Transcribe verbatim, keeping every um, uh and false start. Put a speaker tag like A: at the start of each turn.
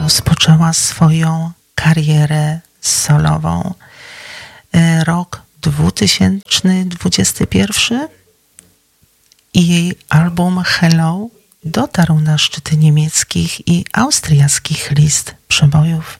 A: rozpoczęła swoją karierę solową. Rok dwa tysiące dwudziesty pierwszy i jej album Hello dotarł na szczyty niemieckich i austriackich list przebojów.